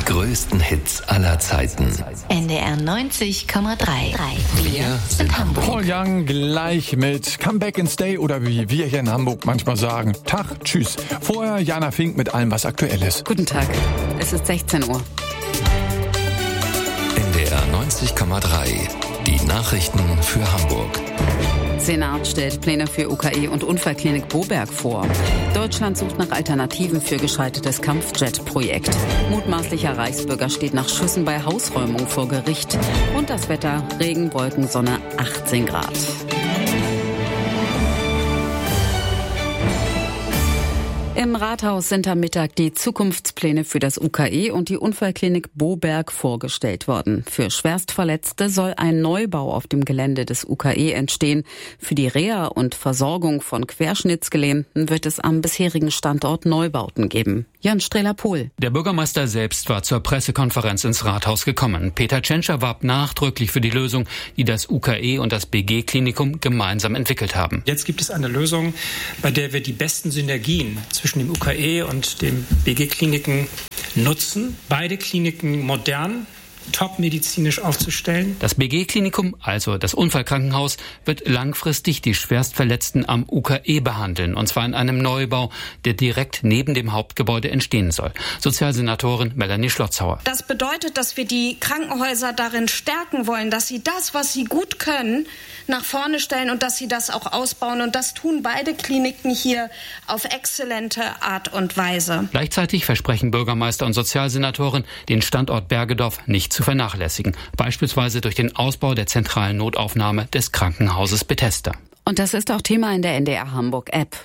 größten Hits aller Zeiten. NDR 90,3. Wir sind Hamburg. Paul Young gleich mit Come Back and Stay oder wie wir hier in Hamburg manchmal sagen, Tag, tschüss. Vorher Jana Fink mit allem, was aktuell ist. Guten Tag, es ist 16 Uhr. NDR 90,3. Die Nachrichten für Hamburg. Senat stellt Pläne für UKE und Unfallklinik Boberg vor. Deutschland sucht nach Alternativen für gescheitertes Kampfjet-Projekt. Mutmaßlicher Reichsbürger steht nach Schüssen bei Hausräumung vor Gericht. Und das Wetter, Regen, Wolken, Sonne, 18 Grad. Im Rathaus sind am Mittag die Zukunftspläne für das UKE und die Unfallklinik Boberg vorgestellt worden. Für Schwerstverletzte soll ein Neubau auf dem Gelände des UKE entstehen. Für die Reha und Versorgung von Querschnittsgelähmten wird es am bisherigen Standort Neubauten geben. Jan Strehler-Pohl. Der Bürgermeister selbst war zur Pressekonferenz ins Rathaus gekommen. Peter Tschentscher warb nachdrücklich für die Lösung, die das UKE und das BG-Klinikum gemeinsam entwickelt haben. Jetzt gibt es eine Lösung, bei der wir die besten Synergien zwischen dem UKE und dem BG-Kliniken nutzen. Beide Kliniken modern, topmedizinisch aufzustellen. Das BG-Klinikum, also das Unfallkrankenhaus, wird langfristig die Schwerstverletzten am UKE behandeln. Und zwar in einem Neubau, der direkt neben dem Hauptgebäude entstehen soll. Sozialsenatorin Melanie Schlotzhauer. Das bedeutet, dass wir die Krankenhäuser darin stärken wollen, dass sie das, was sie gut können, nach vorne stellen und dass sie das auch ausbauen. Und das tun beide Kliniken hier auf exzellente Art und Weise. Gleichzeitig versprechen Bürgermeister und Sozialsenatorin, den Standort Bergedorf nicht zu vernachlässigen. Beispielsweise durch den Ausbau der zentralen Notaufnahme des Krankenhauses Bethesda. Und das ist auch Thema in der NDR Hamburg App.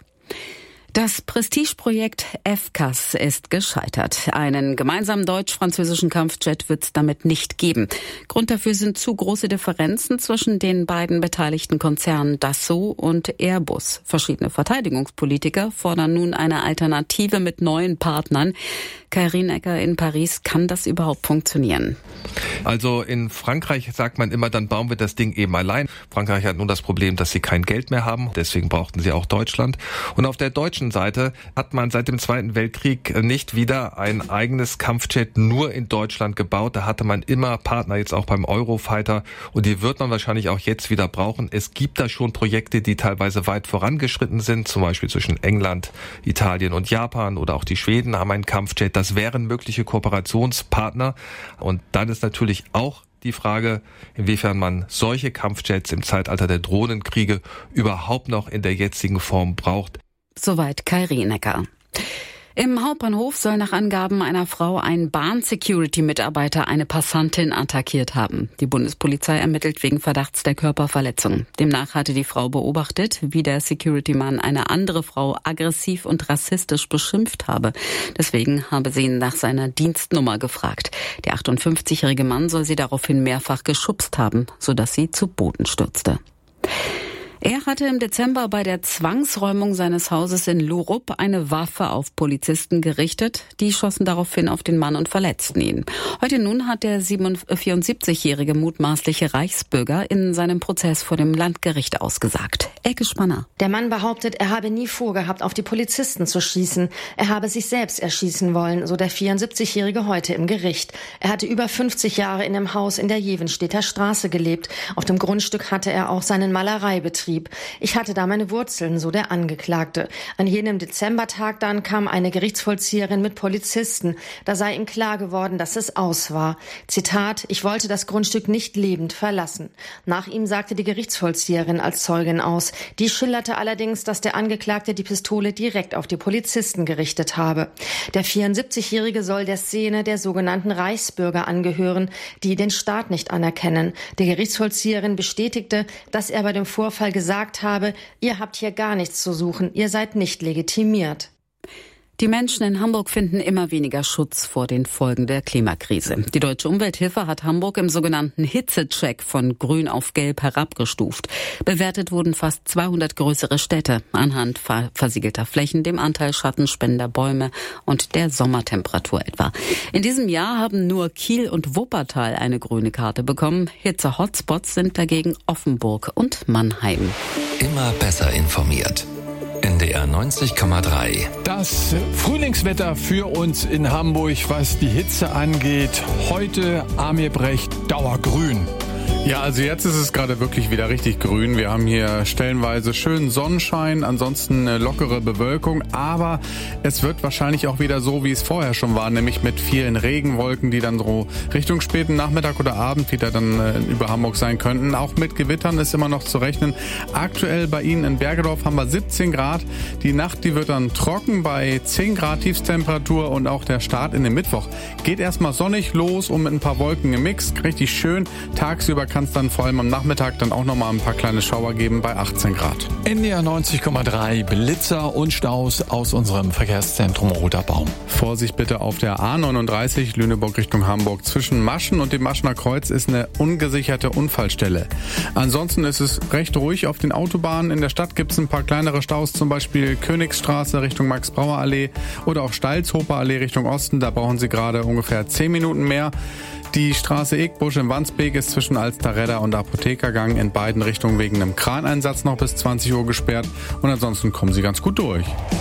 Das Prestigeprojekt FCAS ist gescheitert. Einen gemeinsamen deutsch-französischen Kampfjet wird es damit nicht geben. Grund dafür sind zu große Differenzen zwischen den beiden beteiligten Konzernen Dassault und Airbus. Verschiedene Verteidigungspolitiker fordern nun eine Alternative mit neuen Partnern. Kai Rienecker in Paris, kann das überhaupt funktionieren? Also in Frankreich sagt man immer, dann bauen wir das Ding eben allein. Frankreich hat nun das Problem, dass sie kein Geld mehr haben. Deswegen brauchten sie auch Deutschland. Und auf der deutschen Seite hat man seit dem Zweiten Weltkrieg nicht wieder ein eigenes Kampfjet nur in Deutschland gebaut. Da hatte man immer Partner, jetzt auch beim Eurofighter. Und die wird man wahrscheinlich auch jetzt wieder brauchen. Es gibt da schon Projekte, die teilweise weit vorangeschritten sind. Zum Beispiel zwischen England, Italien und Japan oder auch die Schweden haben einen Kampfjet. Das wären mögliche Kooperationspartner. Und dann ist natürlich auch die Frage, inwiefern man solche Kampfjets im Zeitalter der Drohnenkriege überhaupt noch in der jetzigen Form braucht. Soweit Kai Rienecker. Im Hauptbahnhof soll nach Angaben einer Frau ein Bahn-Security-Mitarbeiter eine Passantin attackiert haben. Die Bundespolizei ermittelt wegen Verdachts der Körperverletzung. Demnach hatte die Frau beobachtet, wie der Security-Mann eine andere Frau aggressiv und rassistisch beschimpft habe. Deswegen habe sie ihn nach seiner Dienstnummer gefragt. Der 58-jährige Mann soll sie daraufhin mehrfach geschubst haben, sodass sie zu Boden stürzte. Er hatte im Dezember bei der Zwangsräumung seines Hauses in Lurup eine Waffe auf Polizisten gerichtet. Die schossen daraufhin auf den Mann und verletzten ihn. Heute nun hat der 74-jährige mutmaßliche Reichsbürger in seinem Prozess vor dem Landgericht ausgesagt. Elke Spanner. Der Mann behauptet, er habe nie vorgehabt, auf die Polizisten zu schießen. Er habe sich selbst erschießen wollen, so der 74-jährige heute im Gericht. Er hatte über 50 Jahre in dem Haus in der Jevenstedter Straße gelebt. Auf dem Grundstück hatte er auch seinen Malereibetrieb. Ich hatte da meine Wurzeln, so der Angeklagte. An jenem Dezembertag dann kam eine Gerichtsvollzieherin mit Polizisten. Da sei ihm klar geworden, dass es aus war. Zitat: Ich wollte das Grundstück nicht lebend verlassen. Nach ihm sagte die Gerichtsvollzieherin als Zeugin aus. Die schilderte allerdings, dass der Angeklagte die Pistole direkt auf die Polizisten gerichtet habe. Der 74-Jährige soll der Szene der sogenannten Reichsbürger angehören, die den Staat nicht anerkennen. Die Gerichtsvollzieherin bestätigte, dass er bei dem Vorfall gesagt habe, ihr habt hier gar nichts zu suchen, ihr seid nicht legitimiert. Die Menschen in Hamburg finden immer weniger Schutz vor den Folgen der Klimakrise. Die Deutsche Umwelthilfe hat Hamburg im sogenannten Hitzecheck von grün auf gelb herabgestuft. Bewertet wurden fast 200 größere Städte anhand versiegelter Flächen, dem Anteil schattenspendender Bäume und der Sommertemperatur etwa. In diesem Jahr haben nur Kiel und Wuppertal eine grüne Karte bekommen. Hitze-Hotspots sind dagegen Offenburg und Mannheim. Immer besser informiert. NDR 90,3. Das Frühlingswetter für uns in Hamburg, was die Hitze angeht. Heute Amirbrecht dauergrün. Ja, also jetzt ist es gerade wirklich wieder richtig grün. Wir haben hier stellenweise schönen Sonnenschein, ansonsten eine lockere Bewölkung, aber es wird wahrscheinlich auch wieder so, wie es vorher schon war, nämlich mit vielen Regenwolken, die dann so Richtung späten Nachmittag oder Abend wieder dann über Hamburg sein könnten. Auch mit Gewittern ist immer noch zu rechnen. Aktuell bei Ihnen in Bergedorf haben wir 17 Grad. Die Nacht, die wird dann trocken bei 10 Grad Tiefstemperatur und auch der Start in den Mittwoch geht erstmal sonnig los und mit ein paar Wolken im Mix. Richtig schön. Tagsüber kann es dann vor allem am Nachmittag dann auch nochmal ein paar kleine Schauer geben bei 18 Grad. NDR 90,3 Blitzer und Staus aus unserem Verkehrszentrum Roter Baum. Vorsicht bitte auf der A39 Lüneburg Richtung Hamburg. Zwischen Maschen und dem Maschener Kreuz ist eine ungesicherte Unfallstelle. Ansonsten ist es recht ruhig auf den Autobahnen. In der Stadt gibt es ein paar kleinere Staus, zum Beispiel Königsstraße Richtung Max-Brauer-Allee oder auch Stalzhofer-Allee Richtung Osten. Da brauchen Sie gerade ungefähr 10 Minuten mehr. Die Straße Egbusch in Wandsbek ist zwischen Alsterredda und Apothekergang in beiden Richtungen wegen einem Kraneinsatz noch bis 20 Uhr gesperrt und ansonsten kommen Sie ganz gut durch.